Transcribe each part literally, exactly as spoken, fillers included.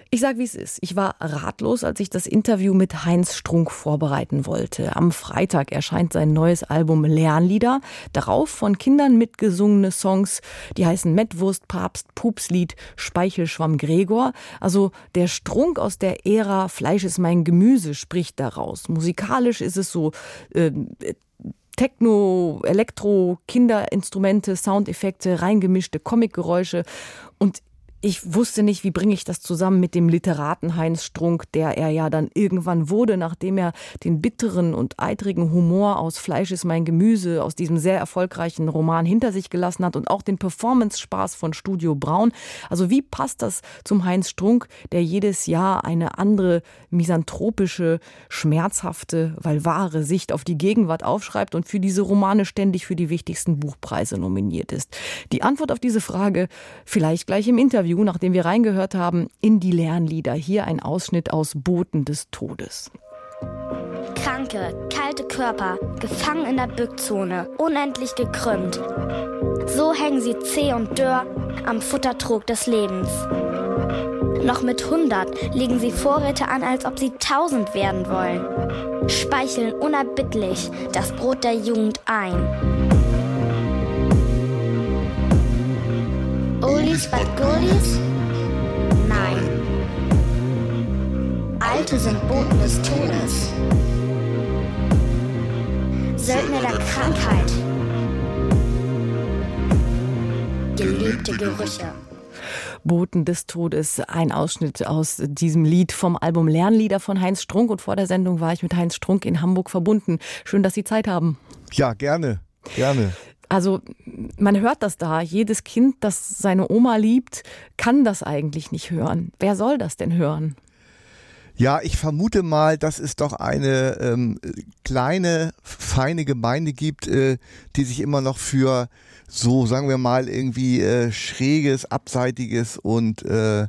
Ich sag, wie es ist. Ich war ratlos, als ich das Interview mit Heinz Strunk vorbereiten wollte. Am Freitag erscheint sein neues Album Lernlieder. Darauf von Kindern mitgesungene Songs, die heißen Mettwurst, Papst, Pupslied, Speichelschwamm, Gregor. Also der Strunk aus der Ära Fleisch ist mein Gemüse spricht daraus. Musikalisch ist es so äh, Techno, Elektro, Kinderinstrumente, Soundeffekte, reingemischte Comicgeräusche. Und ich wusste nicht, wie bringe ich das zusammen mit dem Literaten Heinz Strunk, der er ja dann irgendwann wurde, nachdem er den bitteren und eitrigen Humor aus Fleisch ist mein Gemüse, aus diesem sehr erfolgreichen Roman hinter sich gelassen hat und auch den Performance-Spaß von Studio Braun. Also wie passt das zum Heinz Strunk, der jedes Jahr eine andere misanthropische, schmerzhafte, weil wahre Sicht auf die Gegenwart aufschreibt und für diese Romane ständig für die wichtigsten Buchpreise nominiert ist? Die Antwort auf diese Frage vielleicht gleich im Interview, nachdem wir reingehört haben in die Lernlieder. Hier ein Ausschnitt aus Boten des Todes. Kranke, kalte Körper, gefangen in der Bückzone, unendlich gekrümmt. So hängen sie zäh und dürr am Futtertrog des Lebens. Noch mit hundert legen sie Vorräte an, als ob sie tausend werden wollen. Speicheln unerbittlich das Brot der Jugend ein. Oldies but Goldies? Nein. Alte sind Boten des Todes. Söldner der Krankheit. Geliebte Gerüche. Boten des Todes, ein Ausschnitt aus diesem Lied vom Album Lernlieder von Heinz Strunk. Und vor der Sendung war ich mit Heinz Strunk in Hamburg verbunden. Schön, dass Sie Zeit haben. Ja, gerne, gerne. Also man hört das da. Jedes Kind, das seine Oma liebt, kann das eigentlich nicht hören. Wer soll das denn hören? Ja, ich vermute mal, dass es doch eine ähm, kleine, feine Gemeinde gibt, äh, die sich immer noch für so, sagen wir mal, irgendwie äh, schräges, abseitiges und äh,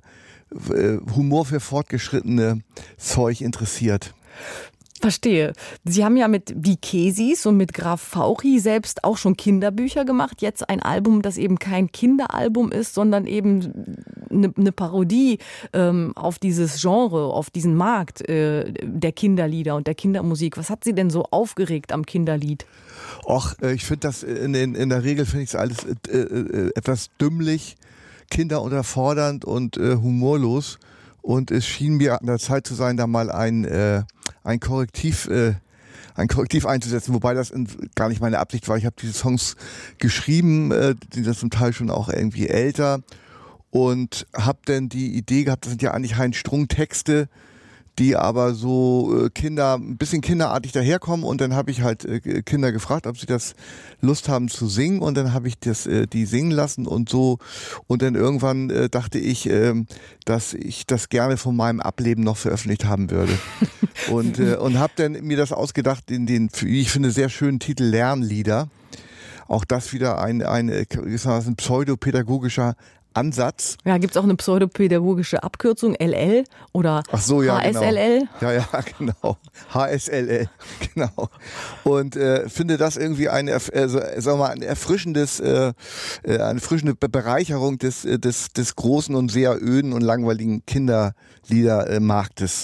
Humor für fortgeschrittene Zeug interessiert. Verstehe. Sie haben ja mit Die Kesis und mit Graf Fauchi selbst auch schon Kinderbücher gemacht. Jetzt ein Album, das eben kein Kinderalbum ist, sondern eben eine, eine Parodie ähm, auf dieses Genre, auf diesen Markt äh, der Kinderlieder und der Kindermusik. Was hat Sie denn so aufgeregt am Kinderlied? Och, äh, ich finde das in, in, in der Regel finde ich es alles äh, äh, etwas dümmlich, kinderunterfordernd und äh, humorlos. Und es schien mir an der Zeit zu sein, da mal ein äh, ein Korrektiv, äh, ein Korrektiv einzusetzen, wobei das in, gar nicht meine Absicht war. Ich habe diese Songs geschrieben, äh, die sind zum Teil schon auch irgendwie älter und habe dann die Idee gehabt, das sind ja eigentlich Heinz Strunk Texte, die aber so äh, Kinder, ein bisschen kinderartig daherkommen und dann habe ich halt äh, Kinder gefragt, ob sie das Lust haben zu singen und dann habe ich das, äh, die singen lassen und so und dann irgendwann äh, dachte ich, äh, dass ich das gerne von meinem Ableben noch veröffentlicht haben würde und, äh, und habe dann mir das ausgedacht in den, wie ich finde, sehr schönen Titel Lernlieder. Auch das wieder ein, ein, ein pseudopädagogischer Ansatz. Ja, gibt es auch eine pseudopädagogische Abkürzung, L L oder Ach so, ja, H S L L? Genau. Ja, ja, genau. H S L L, genau. Und äh, finde das irgendwie ein, äh, sagen wir mal, ein erfrischendes, äh, eine erfrischende Bereicherung des, des, des großen und sehr öden und langweiligen Kinderliedermarktes.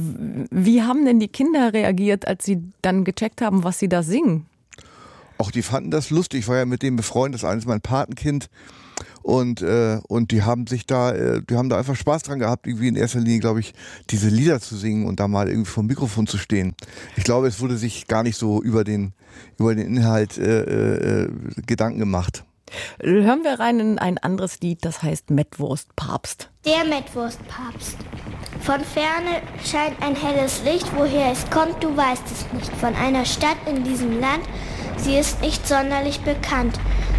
Wie haben denn die Kinder reagiert, als sie dann gecheckt haben, was sie da singen? Auch die fanden das lustig. Ich war ja mit dem befreundet, das eine ist mein Patenkind. Und äh, und die haben sich da, äh, die haben da einfach Spaß dran gehabt, irgendwie in erster Linie, glaube ich, diese Lieder zu singen und da mal irgendwie vor dem Mikrofon zu stehen. Ich glaube, es wurde sich gar nicht so über den über den Inhalt äh, äh, Gedanken gemacht. Hören wir rein in ein anderes Lied, das heißt Mettwurst Papst. Der Mettwurst Papst. Von ferne scheint ein helles Licht, woher es kommt, du weißt es nicht. Von einer Stadt in diesem Land, sie ist nicht sonderlich bekannt.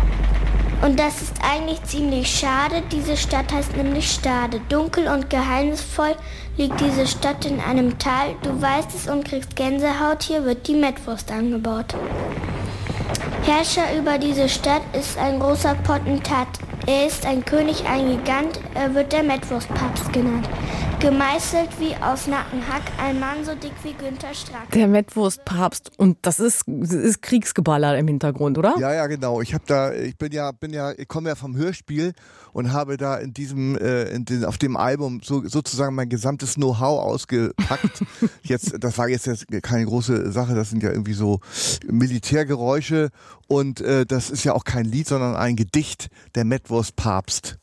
Und das ist eigentlich ziemlich schade, diese Stadt heißt nämlich Stade. Dunkel und geheimnisvoll liegt diese Stadt in einem Tal. Du weißt es und kriegst Gänsehaut, hier wird die Mettwurst angebaut. Herrscher über diese Stadt ist ein großer Potentat. Er ist ein König, ein Gigant, er wird der Mettwurstpapst genannt. gemeißelt wie aus Nackenhack, ein Mann so dick wie Günter Strack. Der Mettwurst-Papst. Und das ist, ist Kriegsgeballer im Hintergrund, oder? Ja, ja, genau. Ich habe da, ich bin ja, bin ja, ich komme ja vom Hörspiel und habe da in diesem, äh, in den, auf dem Album so, sozusagen mein gesamtes Know-how ausgepackt. Jetzt, das war jetzt, jetzt keine große Sache. Das sind ja irgendwie so Militärgeräusche und äh, das ist ja auch kein Lied, sondern ein Gedicht, der Mettwurst-Papst.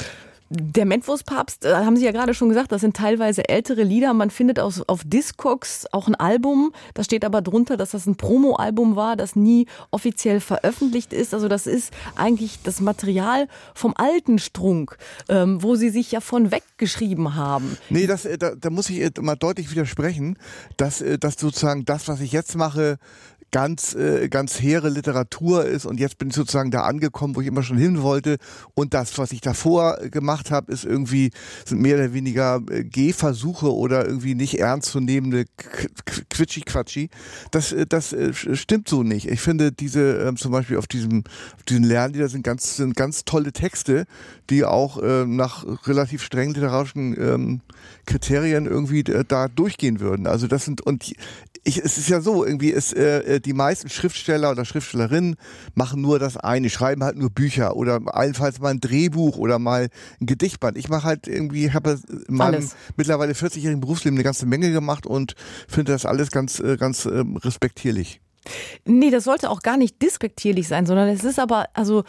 Der Mettwurst-Papst, äh, haben Sie ja gerade schon gesagt, das sind teilweise ältere Lieder. Man findet auf, auf Discogs auch ein Album. Da steht aber drunter, dass das ein Promo-Album war, das nie offiziell veröffentlicht ist. Also das ist eigentlich das Material vom alten Strunk, ähm, wo Sie sich ja von weggeschrieben haben. Nee, das, da, da muss ich mal deutlich widersprechen, dass, dass sozusagen das, was ich jetzt mache, ganz, äh, ganz hehre Literatur ist und jetzt bin ich sozusagen da angekommen, wo ich immer schon hin wollte und das, was ich davor gemacht habe, ist irgendwie, sind mehr oder weniger äh, Gehversuche oder irgendwie nicht ernstzunehmende Quitschi-Quatschi. Das, äh, das äh, stimmt so nicht. Ich finde diese, äh, zum Beispiel auf diesem, auf diesen Lernlieder sind ganz, sind ganz tolle Texte, die auch äh, nach relativ strengen literarischen ähm, Kriterien irgendwie äh, da durchgehen würden. Also das sind, und ich, es ist ja so, irgendwie ist, äh, die meisten Schriftsteller oder Schriftstellerinnen machen nur das eine, schreiben halt nur Bücher oder allenfalls mal ein Drehbuch oder mal ein Gedichtband. Ich mache halt irgendwie, ich habe in meinem alles. mittlerweile vierzigjährigen Berufsleben eine ganze Menge gemacht und finde das alles ganz, ganz äh, respektierlich. Nee, das sollte auch gar nicht despektierlich sein, sondern es ist aber, also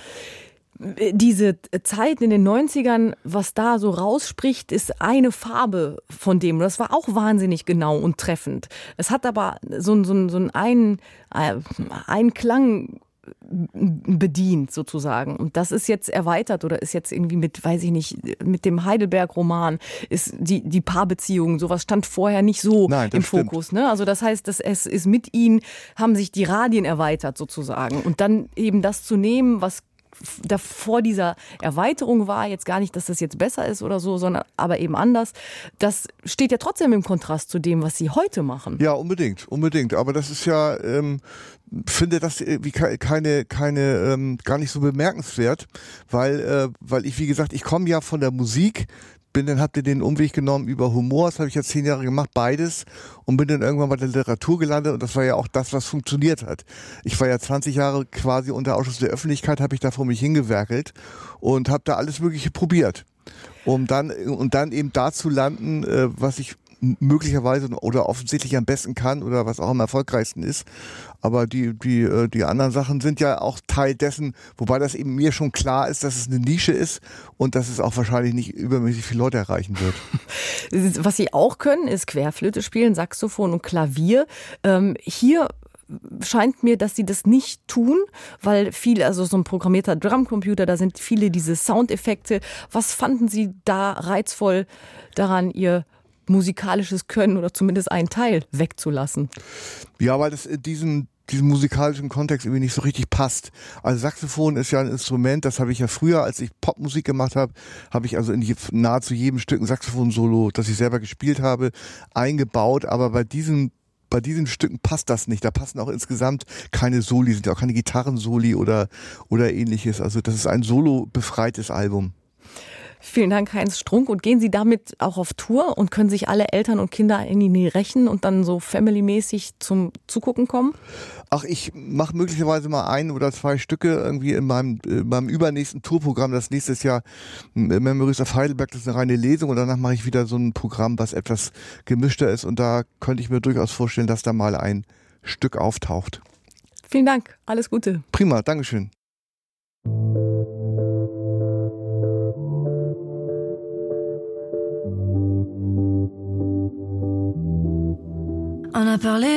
diese Zeit in den neunzigern, was da so rausspricht, ist eine Farbe von dem. Das war auch wahnsinnig genau und treffend. Es hat aber so, so, so einen, einen Klang bedient sozusagen. Und das ist jetzt erweitert oder ist jetzt irgendwie mit, weiß ich nicht, mit dem Heidelberg-Roman ist die, die Paarbeziehung, sowas stand vorher nicht so Nein, im stimmt. Fokus. Ne? Also das heißt, dass es ist mit ihnen, haben sich die Radien erweitert sozusagen. Und dann eben das zu nehmen, was da vor dieser Erweiterung war, jetzt gar nicht, dass das jetzt besser ist oder so, sondern aber eben anders. Das steht ja trotzdem im Kontrast zu dem, was Sie heute machen. Ja, unbedingt, unbedingt. Aber das ist ja, ähm, finde das wie keine, keine, ähm, gar nicht so bemerkenswert, weil, äh, weil ich, wie gesagt, ich komme ja von der Musik. Bin dann, habt ihr den Umweg genommen über Humor, das habe ich ja zehn Jahre gemacht, beides, und bin dann irgendwann bei der Literatur gelandet und das war ja auch das, was funktioniert hat. Ich war ja zwanzig Jahre quasi unter Ausschluss der Öffentlichkeit, habe ich da vor mich hingewerkelt und habe da alles Mögliche probiert, um dann, und dann eben da zu landen, äh, was ich möglicherweise oder offensichtlich am besten kann oder was auch am erfolgreichsten ist. Aber die, die, die anderen Sachen sind ja auch Teil dessen, wobei das eben mir schon klar ist, dass es eine Nische ist und dass es auch wahrscheinlich nicht übermäßig viele Leute erreichen wird. Was Sie auch können, ist Querflöte spielen, Saxophon und Klavier. Ähm, hier scheint mir, dass sie das nicht tun, weil viele, also so ein programmierter Drumcomputer, da sind viele diese Soundeffekte. Was fanden Sie da reizvoll daran, Ihr musikalisches Können oder zumindest einen Teil wegzulassen? Ja, weil das in diesen diesen musikalischen Kontext irgendwie nicht so richtig passt. Also Saxophon ist ja ein Instrument, das habe ich ja früher, als ich Popmusik gemacht habe, habe ich also in je, nahezu jedem Stück ein Saxophon-Solo, das ich selber gespielt habe, eingebaut, aber bei diesen Bei diesen Stücken passt das nicht. Da passen auch insgesamt keine Soli, sind ja auch keine Gitarrensoli oder, oder ähnliches. Also das ist ein solo-befreites Album. Vielen Dank, Heinz Strunk. Und gehen Sie damit auch auf Tour und können sich alle Eltern und Kinder in Ihnen rächen und dann so familymäßig zum Zugucken kommen? Ach, ich mache möglicherweise mal ein oder zwei Stücke irgendwie in meinem, in meinem übernächsten Tourprogramm, das nächstes Jahr Memories of Heidelberg, das ist eine reine Lesung und danach mache ich wieder so ein Programm, was etwas gemischter ist und da könnte ich mir durchaus vorstellen, dass da mal ein Stück auftaucht. Vielen Dank, alles Gute. Prima, Dankeschön. On a parlé